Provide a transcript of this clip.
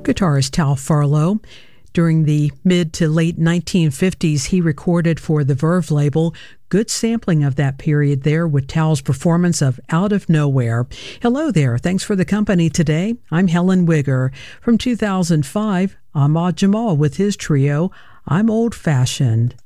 Guitarist Tal Farlow. During the mid to late 1950s, he recorded for the Verve label. Good sampling of that period there with Tal's performance of Out of Nowhere. Hello there. Thanks for the company today. I'm Helen Wigger. From 2005, Ahmad Jamal with his trio, I'm Old Fashioned.